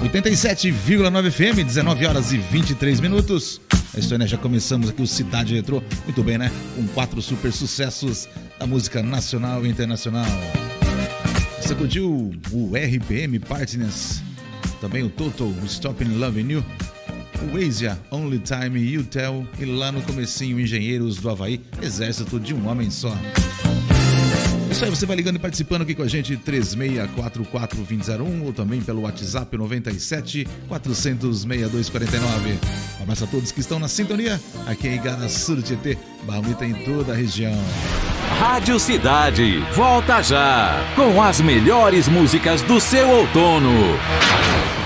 87,9 FM, 19 horas e 23 minutos. É isso aí, né? Já começamos aqui o Cidade Retrô. Muito bem, né? Com 4 super sucessos da música nacional e internacional. Você curtiu o RPM Partners, também o Total, Stopping Loving You, o Asia, Only Time You Tell, e lá no comecinho, Engenheiros do Havaí, Exército de um Homem Só. Isso aí, você vai ligando e participando aqui com a gente, 3644-2001, ou também pelo WhatsApp 97 400 6249. Um abraço a todos que estão na sintonia, aqui em Igaraçu, Tietê, Barra Bonita, em toda a região. Rádio Cidade, volta já, com as melhores músicas do seu outono.